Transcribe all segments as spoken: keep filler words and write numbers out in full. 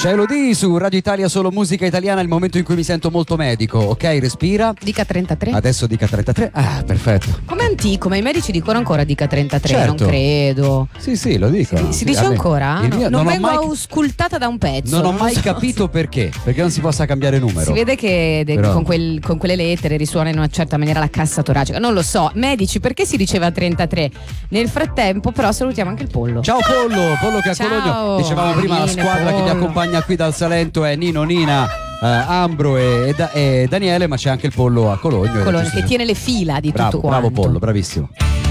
C'è Elodie su Radio Italia, solo musica italiana, il momento in cui mi sento molto medico. Ok, respira. Dica trentatré. Adesso dica trentatré. Ah, perfetto. Come antico, ma i medici dicono ancora dica trentatré, Certo. non credo. Sì, sì, lo dico. Si, si dice Vabbè, ancora? il mio- non non ho vengo mai- auscultata da un pezzo. Non ho mai so. capito perché. Perché non si possa cambiare numero. Si vede che de- Però- con, quel- con quelle lettere risuona in una certa maniera la cassa toracica. Non lo so. Medici, perché si diceva trentatré? Nel frattempo, però, salutiamo anche il pollo. Ciao Pollo, Pollo che a Ciao. Cologno. Dicevamo prima la Nine, squadra che mi Pollo. accompagna qui dal Salento è Nino, Nina, eh, Ambro e, e Da- e Daniele, ma c'è anche il Pollo a Cologno. Colonna, Giusto, che giusto. tiene le fila di Bravo, tutto bravo quanto. Pollo, bravissimo.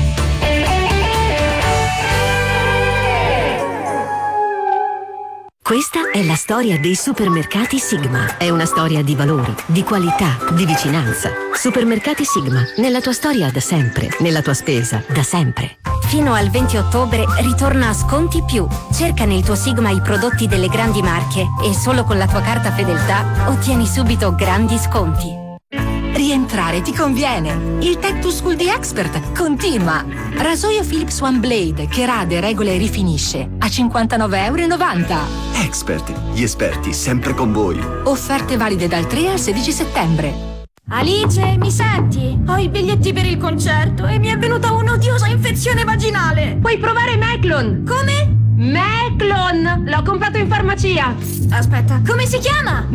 Questa è la storia dei supermercati Sigma. È una storia di valori, di qualità, di vicinanza. Supermercati Sigma, nella tua storia da sempre, nella tua spesa da sempre. Fino al venti ottobre ritorna a Sconti Più. Cerca nel tuo Sigma i prodotti delle grandi marche e solo con la tua carta fedeltà ottieni subito grandi sconti. Rientrare ti conviene. Il Tech to School di Expert continua. Rasoio Philips One Blade che rade, regola e rifinisce a cinquantanove e novanta euro. Expert, gli esperti sempre con voi. Offerte valide dal tre al sedici settembre. Alice, mi senti? Ho i biglietti per il concerto e mi è venuta un'odiosa infezione vaginale. Puoi provare Meclon. Come? Meclon! L'ho comprato in farmacia. Aspetta, come si chiama?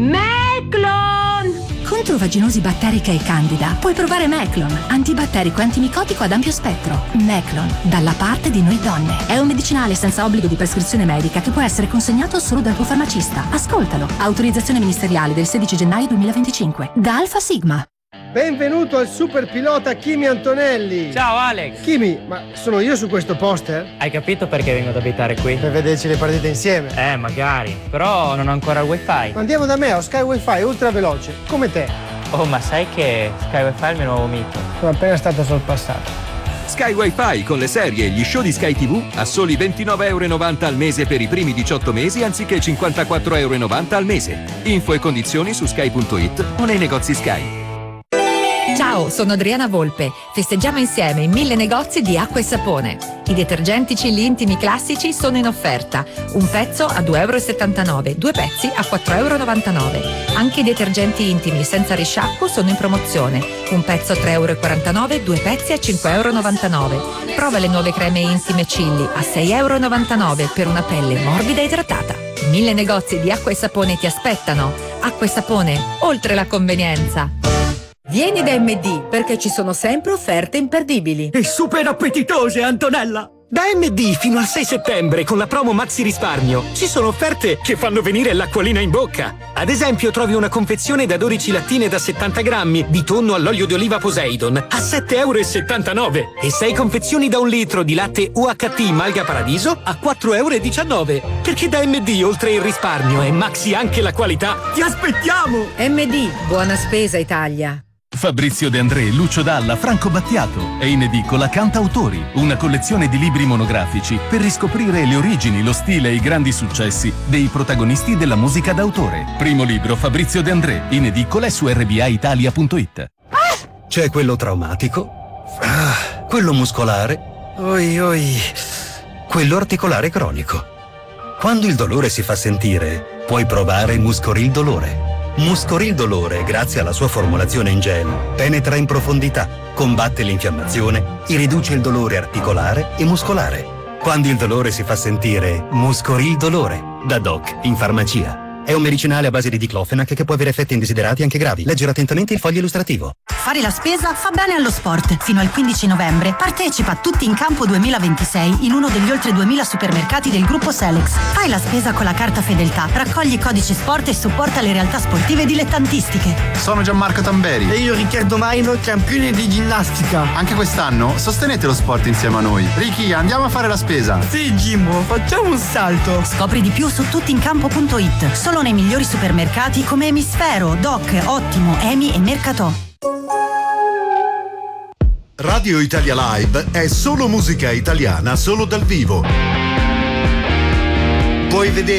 Meclon! Contro vaginosi batterica e candida puoi provare Meclon, antibatterico e antimicotico ad ampio spettro. Meclon, dalla parte di noi donne. È un medicinale senza obbligo di prescrizione medica che può essere consegnato solo dal tuo farmacista. Ascoltalo. Autorizzazione ministeriale del sedici gennaio duemilaventicinque. Da Alfa Sigma. Benvenuto al super pilota Kimi Antonelli. Ciao Alex. Kimi, ma sono io su questo poster? Hai capito perché vengo ad abitare qui? Per vederci le partite insieme. Eh, magari. Però non ho ancora il wifi. Andiamo da me, ho Sky Wi-Fi ultra veloce, come te. Oh, ma sai che Sky Wifi è il mio nuovo mito? Sono appena stato sorpassato. Sky Wi-Fi con le serie e gli show di Sky tivù a soli ventinove e novanta euro al mese per i primi diciotto mesi anziché cinquantaquattro e novanta euro al mese. Info e condizioni su sky punto it o nei negozi Sky. Ciao, sono Adriana Volpe. Festeggiamo insieme i mille negozi di acqua e sapone. I detergenti Cilli Intimi classici sono in offerta. Un pezzo a due e settantanove euro, due pezzi a quattro e novantanove euro. Anche i detergenti intimi senza risciacquo sono in promozione. Un pezzo a tre e quarantanove euro, due pezzi a cinque e novantanove euro. Prova le nuove creme intime Cilli a sei e novantanove euro per una pelle morbida e idratata. Mille negozi di acqua e sapone ti aspettano. Acqua e sapone, oltre la convenienza. Vieni da M D perché ci sono sempre offerte imperdibili. E super appetitose, Antonella! Da M D fino al sei settembre con la promo Maxi Risparmio ci sono offerte che fanno venire l'acquolina in bocca. Ad esempio trovi una confezione da dodici lattine da settanta grammi di tonno all'olio di oliva Poseidon a sette e settantanove euro e sei confezioni da un litro di latte U H T Malga Paradiso a quattro e diciannove euro. Perché da M D oltre il risparmio è Maxi anche la qualità. Ti aspettiamo! M D, buona spesa Italia. Fabrizio De André, Lucio Dalla, Franco Battiato. È in edicola Cantautori, una collezione di libri monografici per riscoprire le origini, lo stile e i grandi successi dei protagonisti della musica d'autore. Primo libro Fabrizio De André, in edicola e su r b a italia punto it. C'è quello traumatico, ah, quello muscolare, oi oi, quello articolare cronico. Quando il dolore si fa sentire, puoi provare Muscoril Dolore. Muscoril Dolore, grazie alla sua formulazione in gel, penetra in profondità, combatte l'infiammazione e riduce il dolore articolare e muscolare. Quando il dolore si fa sentire, Muscoril Dolore, da Doc in farmacia. È un medicinale a base di diclofenac che può avere effetti indesiderati anche gravi. Leggere attentamente il foglio illustrativo. Fare la spesa fa bene allo sport. Fino al quindici novembre partecipa a Tutti in Campo duemilaventisei in uno degli oltre duemila supermercati del gruppo Selex. Fai la spesa con la carta fedeltà, raccogli i codici sport e supporta le realtà sportive dilettantistiche. Sono Gianmarco Tamberi. E io Riccardo Maino, campione di ginnastica. Anche quest'anno sostenete lo sport insieme a noi. Ricky, andiamo a fare la spesa. Sì, Jimbo, facciamo un salto. Scopri di più su tuttincampo punto it. Solo nei migliori supermercati come Emisfero, Doc, Ottimo, Emi e Mercatò. Radio Italia Live è solo musica italiana, solo dal vivo. Puoi vedere